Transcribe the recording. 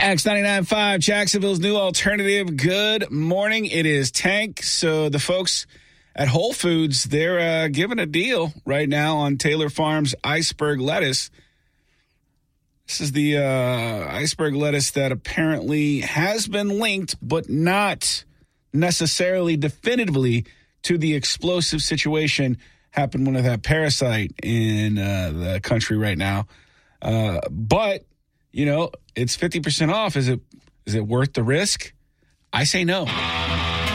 X99.5, Jacksonville's new alternative. Good morning. It is Tank. So the folks at Whole Foods, they're giving a deal right now on Taylor Farms iceberg lettuce. This is the iceberg lettuce that apparently has been linked, but not necessarily definitively, to the explosive situation happened with that parasite in the country right now. But, you know, it's 50% off. Is it worth the risk? I say no.